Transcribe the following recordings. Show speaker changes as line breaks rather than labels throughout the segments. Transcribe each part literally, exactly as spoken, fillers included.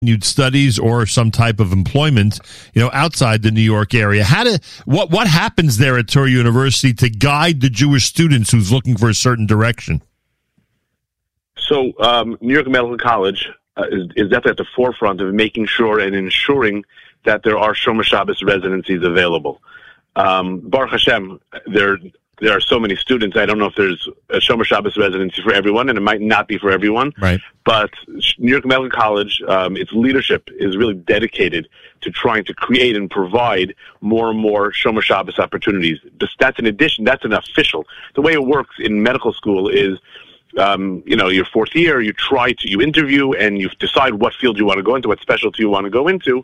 continued studies or some type of employment, you know, outside the New York area. How do what what happens there at Touro University to guide the Jewish students who's looking for a certain direction?
So, um, New York Medical College uh, is, is definitely at the forefront of making sure and ensuring that there are Shomer Shabbos residencies available. Um, Baruch Hashem, there there are so many students. I don't know if there's a Shomer Shabbos residency for everyone, and it might not be for everyone.
Right. But
New York Medical College, um, its leadership is really dedicated to trying to create and provide more and more Shomer Shabbos opportunities. That's an addition. That's an official. The way it works in medical school is, um, you know, your fourth year, you try to, you interview, and you decide what field you want to go into, what specialty you want to go into.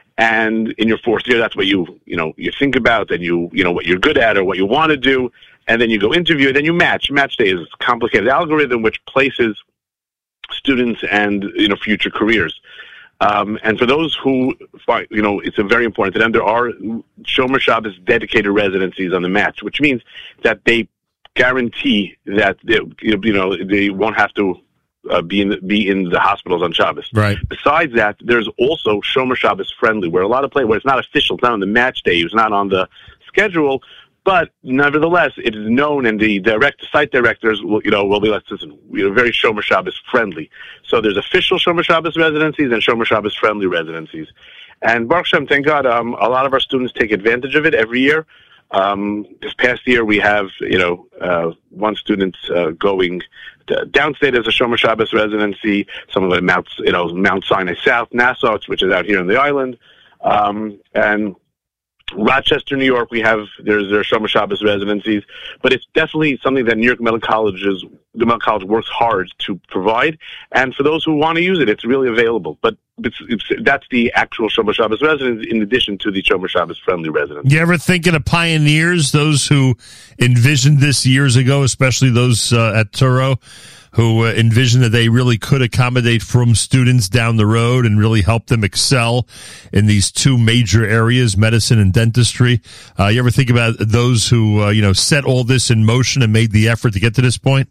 And in your fourth year, that's what you, you know, you think about, and you, you know, what you're good at or what you want to do, and then you go interview, and then you match. Match day is a complicated algorithm which places students and, you know, future careers. Um, and for those who, find, you know, it's a very important to them, there are Shomer Shabbos dedicated residencies on the match, which means that they guarantee that, they, you know, they won't have to Uh, be in the, be in the hospitals on Shabbos.
Right.
Besides that, there's also Shomer Shabbos friendly, where a lot of play where it's not official, it's not on the match day, it's not on the schedule, but nevertheless, it is known, and the direct site directors will, you know, will be like, listen, we are very Shomer Shabbos friendly. So there's official Shomer Shabbos residencies and Shomer Shabbos friendly residencies. And Baruch Hashem, thank God, um, a lot of our students take advantage of it every year. Um, this past year, we have, you know, uh, one student uh, going to downstate as a Shomer Shabbos residency. Some of it Mount, you know, Mount Sinai South, Nassau, which is out here on the island, um, and Rochester, New York. We have there's their Shomer Shabbos residencies, but it's definitely something that New York Medical College is the Medical College works hard to provide. And for those who want to use it, it's really available. But it's, it's, that's the actual Shomer Shabbos residence in addition to the Shomer Shabbos friendly residence.
You ever think of the pioneers, those who envisioned this years ago, especially those uh, at Touro, who uh, envisioned that they really could accommodate from students down the road and really help them excel in these two major areas, medicine and dentistry? Uh, you ever think about those who, uh, you know, set all this in motion and made the effort to get to this point?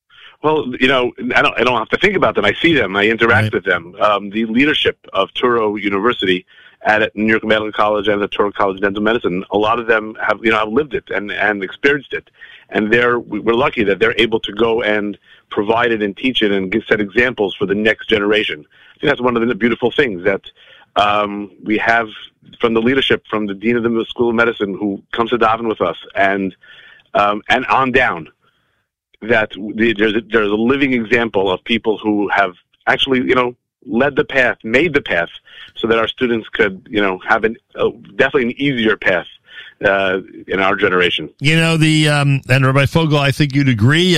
Well, you know, I don't, I don't have to think about them. I see them. I interact
Right.
with them. Um, the leadership of Touro University at New York Medical College and the Touro College of Dental Medicine, a lot of them have, you know, have lived it and, and experienced it. And they're, we're lucky that they're able to go and provide it and teach it and give, set examples for the next generation. I think that's one of the beautiful things that um, we have from the leadership, from the Dean of the School of Medicine who comes to daven with us, and um, and on down, that there's a, there's a living example of people who have actually, you know, led the path, made the path, so that our students could, you know, have an, uh, definitely an easier path uh, in our generation.
You know, the um, and Rabbi Fogel, I think you'd agree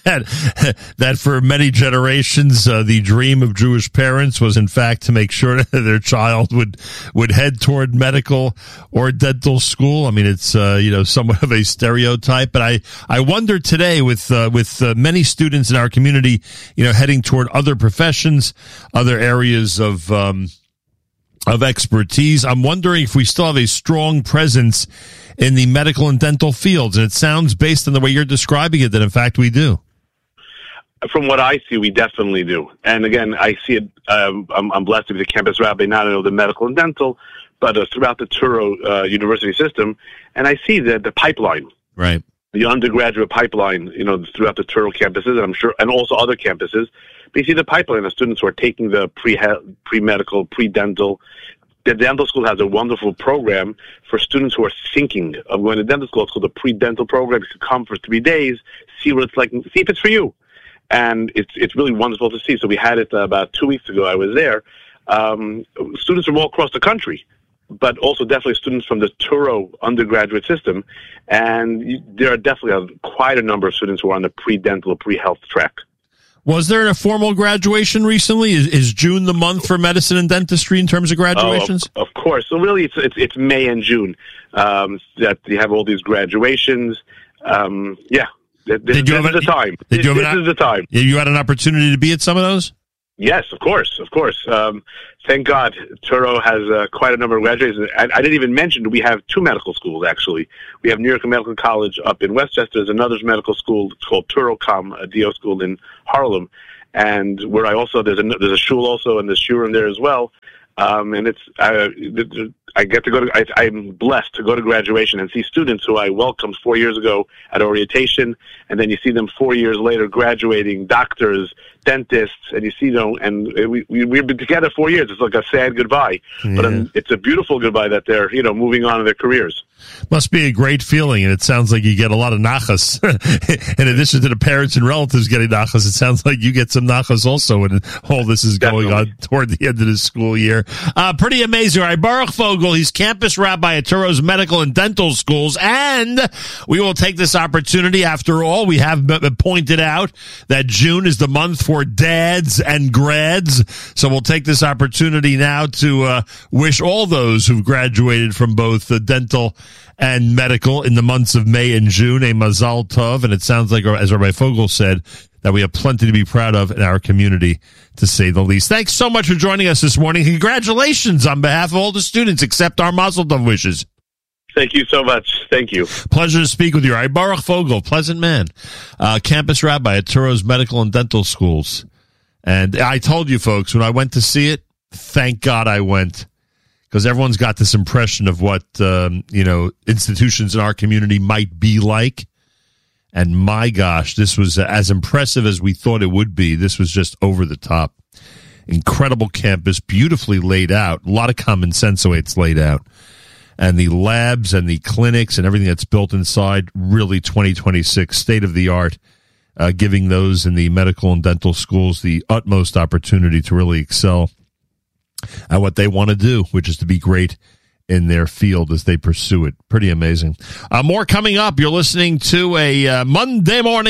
that that for many generations, uh, the dream of Jewish parents was, in fact, to make sure that their child would would head toward medical or dental school. I mean, it's uh, you know, somewhat of a stereotype, but I I wonder today, with uh, with uh, many students in our community, you know, heading toward other professions, other areas of um, of expertise, I'm wondering if we still have a strong presence in the medical and dental fields. And it sounds, based on the way you're describing it, that in fact we do.
From what I see, we definitely do. And again, I see it, um, I'm, I'm blessed to be the campus rabbi, not only of the medical and dental, but uh, throughout the Touro uh, University system. And I see the, the pipeline.
Right.
The undergraduate pipeline, you know, throughout the Touro campuses, and I'm sure, and also other campuses. But you see the pipeline of students who are taking the pre pre-medical, pre-dental. The dental school has a wonderful program for students who are thinking of going to dental school. It's called the pre-dental program. You can come for three days, see what it's like, see if it's for you. And it's it's really wonderful to see. So we had it uh, about two weeks ago. I was there. Um, students from all across the country, but also definitely students from the Touro undergraduate system. And you, there are definitely a, quite a number of students who are on the pre-dental, pre-health track.
Was there a formal graduation recently? Is, is June the month for medicine and dentistry in terms of graduations?
Oh, of, of course. So really, it's it's, it's May and June um, that you have all these graduations. Um, yeah, this,
did you
this
have
is the time.
Did
this
you have
this
an,
is the time.
You had an opportunity to be at some of those?
Yes, of course, of course. Um, thank God, Touro has uh, quite a number of graduates. I, I didn't even mention we have two medical schools, actually. We have New York Medical College up in Westchester. There's another medical school called TouroCom, a D O school in Harlem. and where I also there's a there's a shul also and there's shurim there as well, um, and it's uh, I get to go to I, I'm blessed to go to graduation and see students who I welcomed four years ago at orientation, and then you see them four years later graduating, doctors, dentists, and you see them, and we, we we've been together four years. It's like a sad goodbye, yeah. but um, it's a beautiful goodbye that they're you know moving on in their careers.
Must be a great feeling, and it sounds like you get a lot of nachas. In addition to the parents and relatives getting nachas, it sounds like you get some nachas also when all this is going Definitely. on toward the end of the school year. Uh, pretty amazing. All right, Baruch Fogel, he's campus rabbi at Turo's Medical and Dental Schools, and we will take this opportunity. After all, we have pointed out that June is the month for dads and grads, so we'll take this opportunity now to uh, wish all those who've graduated from both the dental and medical in the months of May and June a mazal tov, and it sounds like, as Rabbi Fogel said, that we have plenty to be proud of in our community, to say the least. Thanks so much for joining us this morning. Congratulations on behalf of all the students. Accept our mazel tov wishes.
Thank you so much. Thank you.
Pleasure to speak with you. All right, Baruch Fogel, pleasant man, uh, campus rabbi at Turo's Medical and Dental Schools. And I told you folks, when I went to see it, thank God I went. Because everyone's got this impression of what, um, you know, institutions in our community might be like. And my gosh, this was as impressive as we thought it would be. This was just over the top. Incredible campus, beautifully laid out. A lot of common sense the way it's laid out. And the labs and the clinics and everything that's built inside, really twenty twenty-six, state of the art, uh, giving those in the medical and dental schools the utmost opportunity to really excel at what they want to do, which is to be great in their field as they pursue it. Pretty amazing. Uh, more coming up. You're listening to a uh, Monday morning